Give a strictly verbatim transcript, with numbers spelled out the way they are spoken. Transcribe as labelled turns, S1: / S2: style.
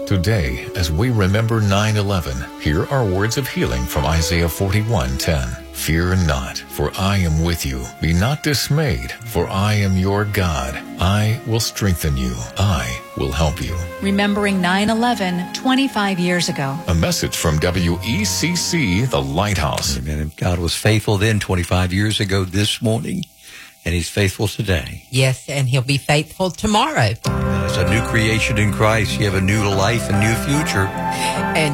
S1: Today, as we remember nine eleven, here are words of healing from Isaiah forty-one ten. Fear not, for I am with you. Be not dismayed, for I am your God. I will strengthen you. I will help you.
S2: Remembering nine eleven, twenty-five years ago.
S1: A message from W E C C, The Lighthouse.
S3: Amen. God was faithful then twenty-five years ago this morning, and he's faithful today.
S4: Yes, and he'll be faithful tomorrow.
S3: It's a new creation in Christ. You have a new life, a new future.
S4: And